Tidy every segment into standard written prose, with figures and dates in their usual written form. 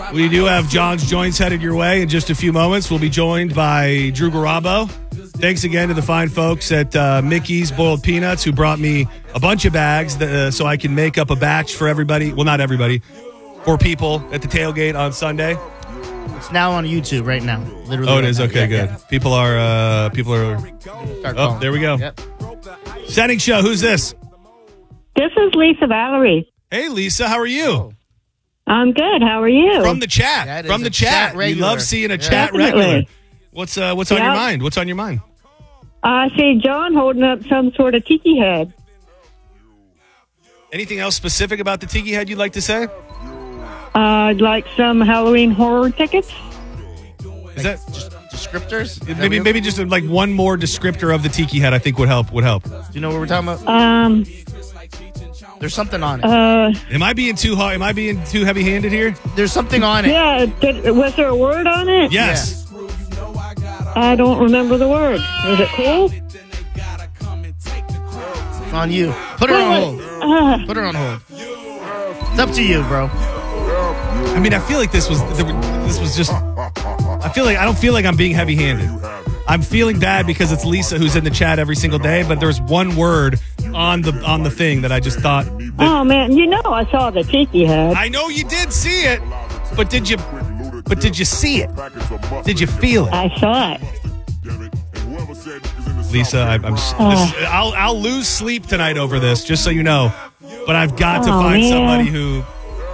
We do have John's Joints headed your way in just a few moments. We'll be joined by Drew Garabo. Thanks again to the fine folks at Mickey's Boiled Peanuts who brought me a bunch of bags so I can make up a batch for everybody. Well, not everybody. For people at the tailgate on Sunday. It's now on YouTube right now. Literally. Oh, it is? Okay, good. Yeah. People are... Oh, there we go. Yep. Setting show. Who's this? This is Lisa Valerie. Hey, Lisa. How are you? I'm good. How are you? From the chat. That From is the a chat. chat We regular. love seeing a Yeah. chat Definitely. regular. What's on your mind? What's on your mind? I see John holding up some sort of tiki head. Anything else specific about the Tiki Head you'd like to say? I'd like some Halloween horror tickets. Is that Descriptors? maybe just like one more descriptor of the Tiki Head? I think would help. Do you know what we're talking about? There's something on it. Am I being too hard? Am I being too heavy-handed here? There's something on it. Yeah, was there a word on it? Yes. I don't remember the word. Was it cool? It's on you. Put her on hold. Put her on hold. It's up to you, bro. I mean, I feel like this was just. I don't feel like I'm being heavy-handed. I'm feeling bad because it's Lisa who's in the chat every single day, but there's one word on the thing that I just thought. Oh man, I saw the tiki head. I know you did see it, but did you see it? Did you feel it? I saw it. Lisa, I'll lose sleep tonight over this, just so you know. But I've got to find somebody who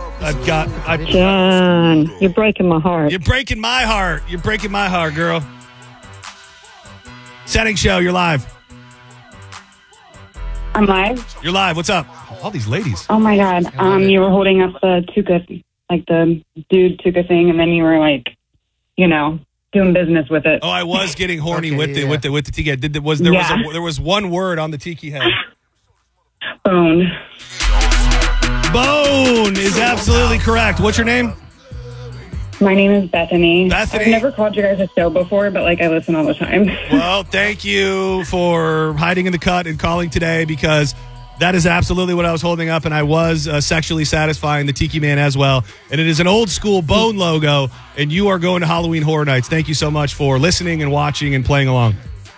John, you're breaking my heart. You're breaking my heart. You're breaking my heart, girl. Setting show, you're live. I'm live. You're live. What's up? All these ladies. Oh my God. You were holding up the Tuca, like the dude Tuca thing, and then you were like, doing business with it. Oh, I was getting horny with the tiki head. There was one word on the tiki head. Bone. Bone is absolutely correct. What's your name? My name is Bethany. Bethany. I've never called you guys a show before, but I listen all the time. Well, thank you for hiding in the cut and calling today, because that is absolutely what I was holding up, and I was sexually satisfying the Tiki Man as well. And it is an old school Bone logo, and you are going to Halloween Horror Nights. Thank you so much for listening and watching and playing along.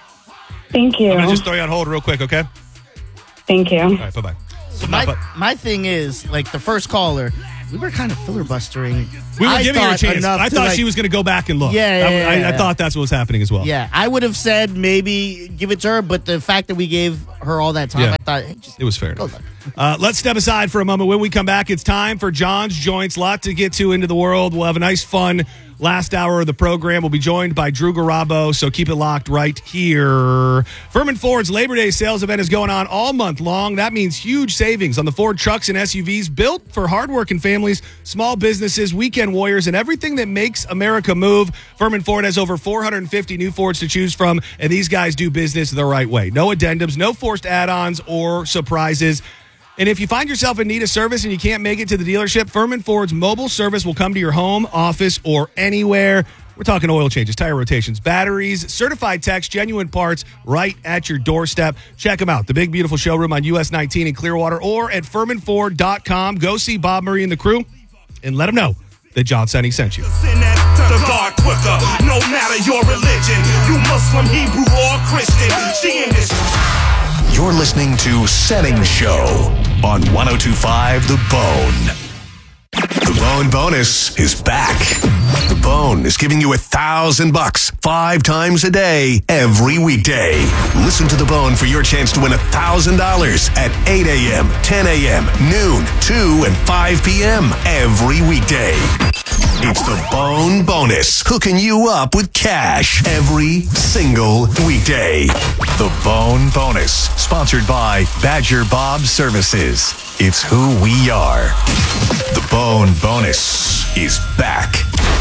Thank you. I'm going to just throw you on hold real quick, okay? Thank you. All right, bye-bye. So my thing is, the first caller, we were kind of filibustering. We were giving her a chance. I thought she was going to go back and look. I thought that's what was happening as well. Yeah, I would have said maybe give it to her, but the fact that we gave her all that time, I thought it was fair enough. Let's step aside for a moment. When we come back, it's time for John's Joints. Lot to get to into the world. We'll have a nice, fun last hour of the program. We'll be joined by Drew Garabo, so keep it locked right here. Furman Ford's Labor Day sales event is going on all month long. That means huge savings on the Ford trucks and SUVs built for hardworking families, small businesses, weekend warriors, and everything that makes America move. Furman Ford has over 450 new Fords to choose from, and these guys do business the right way. No addendums, no forced add-ons or surprises. And if you find yourself in need of service and you can't make it to the dealership, Furman Ford's mobile service will come to your home, office, or anywhere. We're talking oil changes, tire rotations, batteries, certified techs, genuine parts right at your doorstep. Check them out. The big, beautiful showroom on US 19 in Clearwater or at FurmanFord.com. Go see Bob Murray and the crew and let them know that John Senny sent you. The guard quicker, no matter your religion, you Muslim, Hebrew, or Christian. She in this. You're listening to Setting Show on 102.5 The Bone. The Bone Bonus is back. The Bone is giving you $1,000 5 times a day, every weekday. Listen to The Bone for your chance to win $1,000 at 8 a.m., 10 a.m., noon, 2, and 5 p.m. every weekday. It's the Bone Bonus, hooking you up with cash every single weekday. The Bone Bonus, sponsored by Badger Bob Services. It's who we are. The Bone Bonus is back.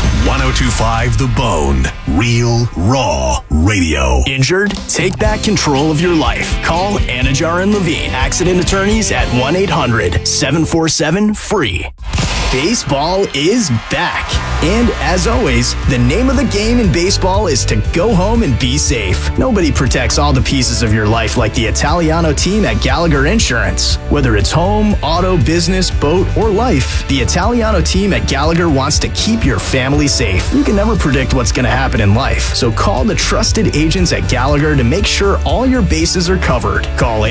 102.5 The Bone. Real, raw radio. Injured? Take back control of your life. Call Anajar and Levine, accident attorneys at 1-800-747-FREE. Baseball is back. And as always, the name of the game in baseball is to go home and be safe. Nobody protects all the pieces of your life like the Italiano team at Gallagher Insurance. Whether it's home, auto, business, boat, or life, the Italiano team at Gallagher wants to keep your family safe. You can never predict what's going to happen in life, so call the trusted agents at Gallagher to make sure all your bases are covered. Call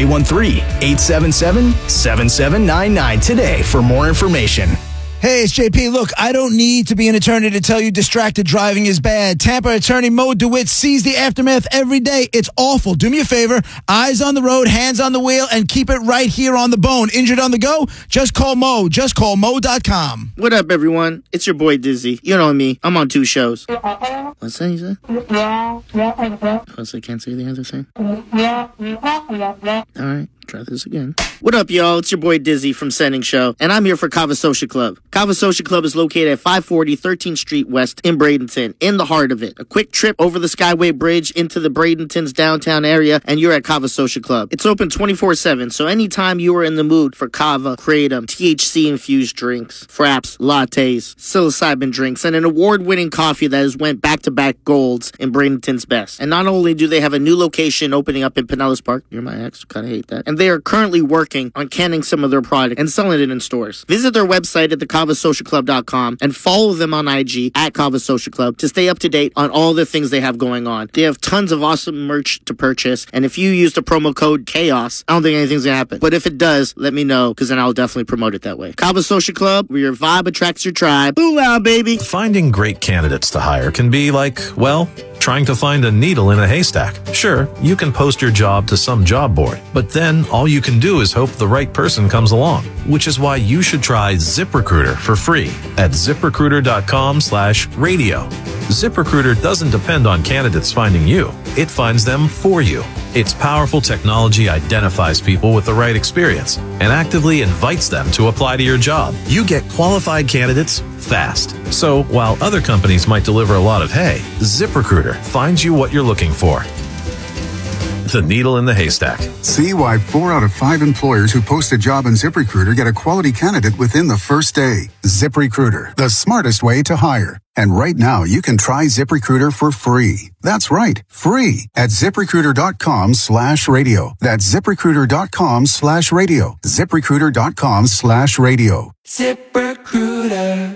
813-877-7799 today for more information. Hey, it's JP. Look, I don't need to be an attorney to tell you distracted driving is bad. Tampa attorney Mo DeWitt sees the aftermath every day. It's awful. Do me a favor. Eyes on the road, hands on the wheel, and keep it right here on the bone. Injured on the go? Just call Mo. Just call Mo.com. What up, everyone? It's your boy Dizzy. You know me. I'm on 2 shows. What's that you said? Oh, so I can't say the other thing? All right. Try this again. What up, y'all? It's your boy Dizzy from Sending Show, and I'm here for Kava Social Club. Kava Social Club is located at 540 13th Street West in Bradenton, in the heart of it. A quick trip over the Skyway Bridge into the Bradenton's downtown area, and you're at Kava Social Club. It's open 24/7, so anytime you are in the mood for Kava, Kratom, THC-infused drinks, fraps, lattes, psilocybin drinks, and an award-winning coffee that has went back-to-back golds in Bradenton's best. And not only do they have a new location opening up in Pinellas Park, you're my ex, kind of hate that, and they are currently working on canning some of their product and selling it in stores. Visit their website at thekavasocialclub.com and follow them on IG at Kava Social Club to stay up to date on all the things they have going on. They have tons of awesome merch to purchase, and if you use the promo code CHAOS, I don't think anything's gonna happen. But if it does, let me know, because then I'll definitely promote it that way. Kava Social Club, where your vibe attracts your tribe. Boo loud, baby! Finding great candidates to hire can be like, well, trying to find a needle in a haystack. Sure, you can post your job to some job board, but then all you can do is hope the right person comes along, which is why you should try ZipRecruiter for free at ZipRecruiter.com/radio. ZipRecruiter doesn't depend on candidates finding you. It finds them for you. Its powerful technology identifies people with the right experience and actively invites them to apply to your job. You get qualified candidates fast. So while other companies might deliver a lot of hay, ZipRecruiter finds you what you're looking for. The needle in the haystack. See why 4 out of 5 employers who post a job in ZipRecruiter get a quality candidate within the first day. ZipRecruiter, the smartest way to hire. And right now, you can try ZipRecruiter for free. That's right, free at ZipRecruiter.com/radio. That's ZipRecruiter.com/radio. ZipRecruiter.com/radio. ZipRecruiter.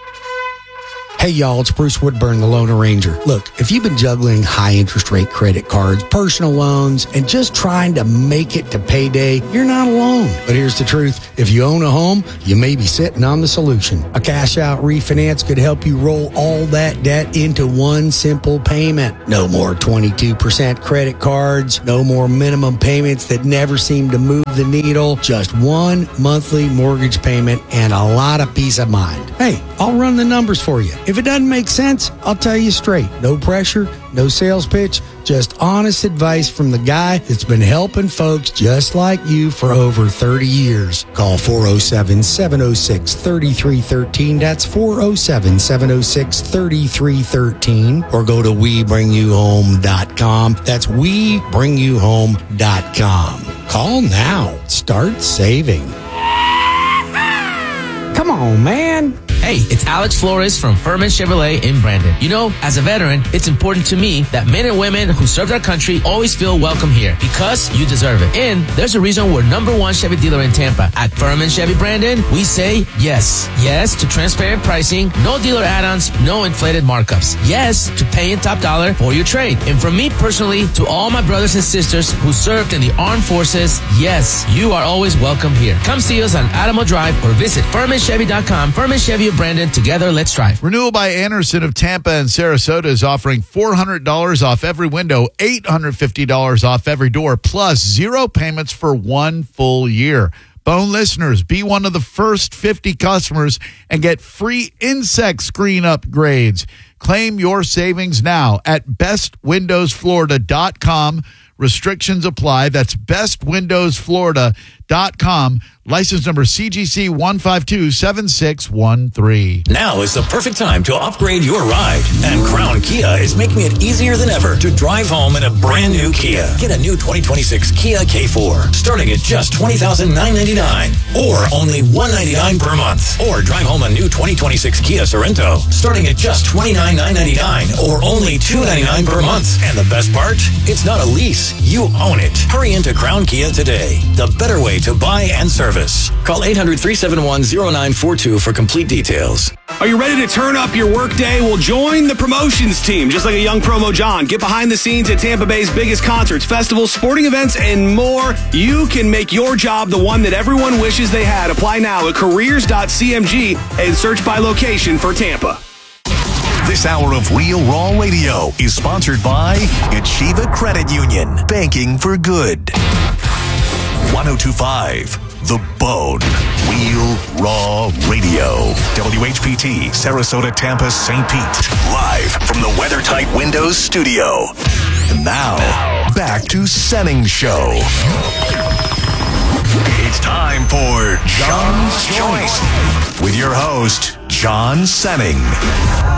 Hey y'all, it's Bruce Woodburn, the Lone Ranger. Look, if you've been juggling high interest rate credit cards, personal loans, and just trying to make it to payday, you're not alone. But here's the truth. If you own a home, you may be sitting on the solution. A cash out refinance could help you roll all that debt into one simple payment. No more 22% credit cards, no more minimum payments that never seem to move the needle, just one monthly mortgage payment and a lot of peace of mind. Hey, I'll run the numbers for you. If it doesn't make sense, I'll tell you straight. No pressure, no sales pitch, just honest advice from the guy that's been helping folks just like you for over 30 years. Call 407-706-3313. That's 407-706-3313. Or go to WeBringYouHome.com. That's WeBringYouHome.com. Call now. Start saving. Come on, man. Hey, it's Alex Flores from Furman Chevrolet in Brandon. You know, as a veteran, it's important to me that men and women who served our country always feel welcome here because you deserve it. And there's a reason we're #1 Chevy dealer in Tampa. At Furman Chevy Brandon, we say yes. Yes to transparent pricing, no dealer add-ons, no inflated markups. Yes to paying top dollar for your trade. And from me personally to all my brothers and sisters who served in the armed forces, yes, you are always welcome here. Come see us on Adamo Drive or visit FurmanChevy.com. Furman Chevy of Brandon, together, let's drive. Renewal by Anderson of Tampa and Sarasota is offering $400 off every window, $850 off every door, plus 0 payments for 1 full year. Bone listeners, be one of the first 50 customers and get free insect screen upgrades. Claim your savings now at bestwindowsflorida.com. Restrictions apply. That's bestwindowsflorida.com. Crownkia.com. License number CGC 1527613. Now is the perfect time to upgrade your ride. And Crown Kia is making it easier than ever to drive home in a brand new Kia. Get a new 2026 Kia K4 starting at just $20,999 or only $199 per month. Or drive home a new 2026 Kia Sorento starting at just $29,999 or only $299 per month. And the best part? It's not a lease. You own it. Hurry into Crown Kia today. The better way to buy and service. Call 800-371-0942 for complete details. Are you ready to turn up your workday? Well, join the promotions team, just like a young promo John. Get behind the scenes at Tampa Bay's biggest concerts, festivals, sporting events, and more. You can make your job the one that everyone wishes they had. Apply now at careers.cmg and search by location for Tampa. This hour of Real Raw Radio is sponsored by Achieva Credit Union. Banking for good. 1025 The Bone. Real Raw Radio. WHPT, Sarasota, Tampa, St. Pete. Live from the WeatherTight Windows studio. And now, back to Senning Show. It's time for John's Joint with your host, John Senning.